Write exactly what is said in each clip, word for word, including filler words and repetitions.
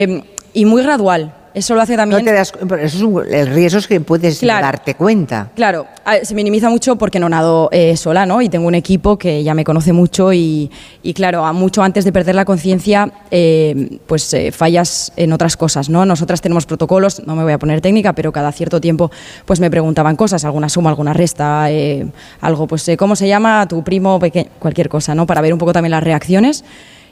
Eh, y muy gradual. Eso lo hace también... No te das, eso es un, el riesgo es que puedes claro, darte cuenta. Claro, se minimiza mucho porque no nado eh, sola, ¿no? Y tengo un equipo que ya me conoce mucho y, y claro, a mucho antes de perder la conciencia, eh, pues eh, fallas en otras cosas, ¿no? Nosotras tenemos protocolos, no me voy a poner técnica, pero cada cierto tiempo pues me preguntaban cosas, alguna suma, alguna resta, eh, algo, pues eh, ¿cómo se llama tu primo pequeño? Cualquier cosa, ¿no? Para ver un poco también las reacciones.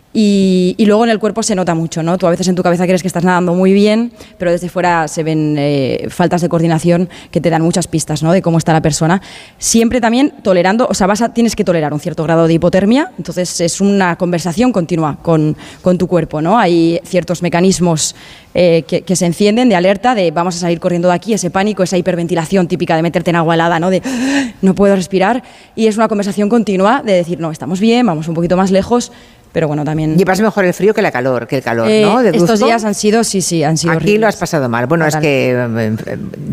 Y, y luego en el cuerpo se nota mucho, ¿no? Tú a veces en tu cabeza crees que estás nadando muy bien, pero desde fuera se ven eh, faltas de coordinación que te dan muchas pistas, ¿no? De cómo está la persona. Siempre también tolerando, o sea, vas a, tienes que tolerar un cierto grado de hipotermia, entonces es una conversación continua con, con tu cuerpo, ¿no? Hay ciertos mecanismos eh, que, que se encienden de alerta, de vamos a salir corriendo de aquí, ese pánico, esa hiperventilación típica de meterte en agua helada, ¿no? De no puedo respirar, y es una conversación continua de decir, no, estamos bien, vamos un poquito más lejos. Pero bueno, también... Llevas mejor el frío que la calor, que el calor, eh, ¿no? Estos días han sido, sí, sí, han sido Aquí horribles. Lo has pasado mal. Bueno, Total. Es que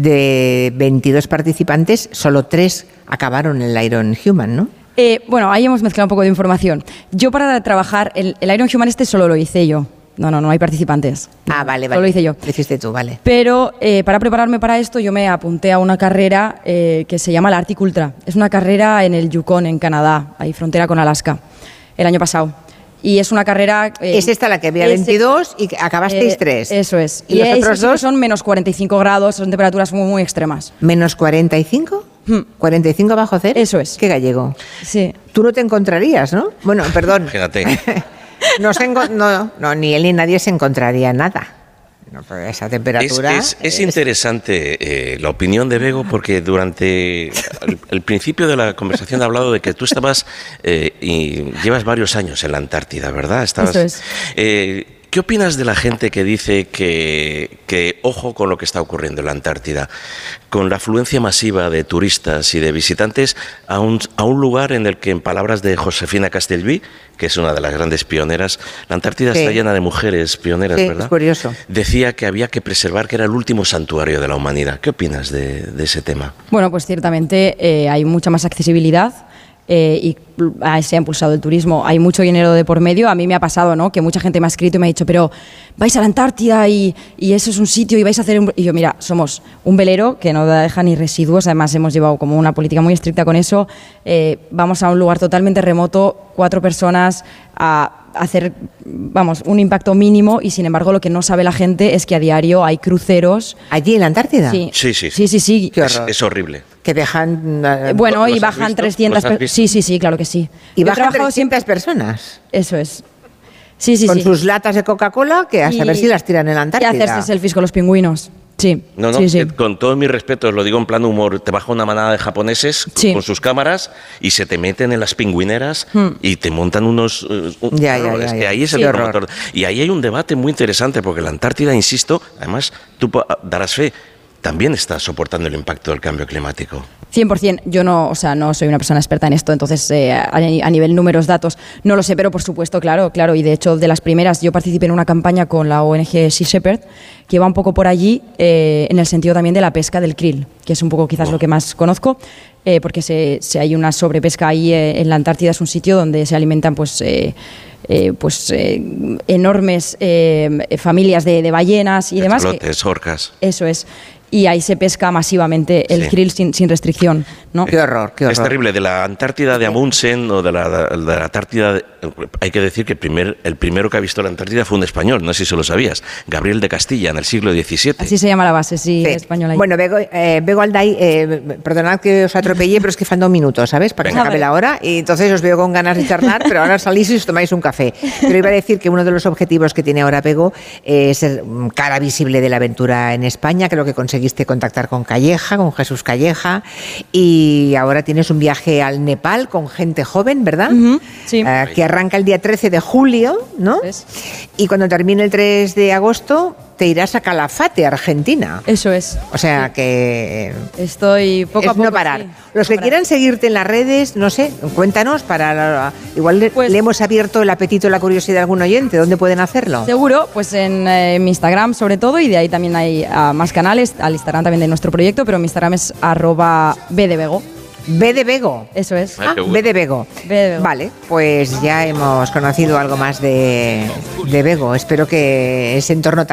de veintidós participantes, solo tres acabaron el Iron Human, ¿no? Eh, bueno, ahí hemos mezclado un poco de información. Yo para trabajar, el, el Iron Human este solo lo hice yo. No, no, no hay participantes. Ah, vale, vale. Solo lo hice yo. Lo hiciste tú, vale. Pero eh, para prepararme para esto yo me apunté a una carrera eh, que se llama la Arctic Ultra. Es una carrera en el Yukon, en Canadá, ahí frontera con Alaska, el año pasado. Y es una carrera... Eh, es esta la que había veintidós y acabasteis eh, tres. Eso es. ¿Y, y los otros dos? Son menos cuarenta y cinco grados, son temperaturas muy, muy extremas. ¿Menos cuarenta y cinco? Hmm. ¿cuarenta y cinco bajo cero? Eso es. Qué gallego. Sí. Tú no te encontrarías, ¿no? Bueno, perdón. Fíjate. no, se no, no, ni él ni nadie se encontraría nada. No, esa temperatura... Es, es, es interesante eh, la opinión de Bego, porque durante el, el principio de la conversación ha hablado de que tú estabas eh, y llevas varios años en la Antártida, ¿verdad? Estabas, Eso es. Eh, ¿Qué opinas de la gente que dice que, que ojo con lo que está ocurriendo en la Antártida, con la afluencia masiva de turistas y de visitantes a un, a un lugar en el que, en palabras de Josefina Castellví, que es una de las grandes pioneras, la Antártida sí. está llena de mujeres pioneras, sí, ¿verdad? Es curioso. Decía que había que preservar, que era el último santuario de la humanidad. ¿Qué opinas de, de ese tema? Bueno, pues ciertamente eh, hay mucha más accesibilidad. Eh, y se ha impulsado el turismo, hay mucho dinero de por medio. A mí me ha pasado, ¿no?, que mucha gente me ha escrito y me ha dicho, pero vais a la Antártida y, y eso es un sitio y vais a hacer un... Y yo, mira, somos un velero que no deja ni residuos, además hemos llevado como una política muy estricta con eso. Eh, vamos a un lugar totalmente remoto, cuatro personas, a hacer, vamos, un impacto mínimo, y sin embargo lo que no sabe la gente es que a diario hay cruceros. ¿Allí en la Antártida? Sí, sí, sí. sí, sí, sí. Qué horror. Es, es horrible. Que dejan... Uh, bueno, y bajan trescientas personas. Sí, sí, sí, claro que sí. Y Yo bajan trescientas siempre... personas. Eso es. Sí, sí, con sí. sus latas de Coca-Cola, que a y, saber si las tiran en la Antártida. Y hacerse selfies con los pingüinos. Sí. No, no, sí, sí. Con todo mi respeto, os lo digo en plan humor, te baja una manada de japoneses sí. con sus cámaras y se te meten en las pingüineras hmm. y te montan unos... Uh, un, ya, ya, no, ya, es ya. que ahí es sí, el promotor. Y ahí hay un debate muy interesante, porque la Antártida, insisto, además tú darás fe, también está soportando el impacto del cambio climático. cien por ciento. Yo no, o sea, no soy una persona experta en esto, entonces eh, a, a nivel números, datos, no lo sé, pero por supuesto, claro, claro. Y de hecho, de las primeras, yo participé en una campaña con la O N G Sea Shepherd, que va un poco por allí, eh, en el sentido también de la pesca del krill, que es un poco quizás oh. lo que más conozco, eh, porque se, se hay una sobrepesca ahí eh, en la Antártida. Es un sitio donde se alimentan, pues... Eh, Eh, pues eh, enormes eh, familias de, de ballenas y demás. Cachalotes, orcas. Eso es. Y ahí se pesca masivamente el sí. krill sin, sin restricción, ¿no? Qué horror, qué horror. Es terrible. De la Antártida de Amundsen o de la, de la Antártida, hay que decir que el, primer, el primero que ha visto la Antártida fue un español, no sé si lo sabías, Gabriel de Castilla, en el siglo diecisiete. Así se llama la base, sí, sí. española. Ahí. Bueno, Bego, eh, Bego Alday, eh, perdonad que os atropellé, pero es que falta un minuto, ¿sabes? Para que se acabe la hora, y entonces os veo con ganas de charlar, pero ahora salís y os tomáis un café. Pero iba a decir que uno de los objetivos que tiene ahora Bego es ser cara visible de la aventura en España. Creo que conseguiste contactar con Calleja, con Jesús Calleja, y ahora tienes un viaje al Nepal con gente joven, ¿verdad? Uh-huh, sí. Uh, que arranca el día trece de julio, ¿no? Es. Y cuando termine el tres de agosto te irás a Calafate, Argentina. Eso es. O sea sí. que... Estoy poco es a poco... no parar. Sí, Los no que parar. quieran seguirte en las redes, no sé, cuéntanos, para igual pues, le hemos abierto el apetito y la curiosidad a algún oyente. ¿Dónde pueden hacerlo? Seguro, pues en eh, mi Instagram sobre todo, y de ahí también hay uh, más canales, al Instagram también de nuestro proyecto, pero mi Instagram es arroba bdbego. B de Bego. Eso es. Ah, B de Bego. B de Bego. Vale, pues ya hemos conocido algo más de, de Bego. Espero que ese entorno tan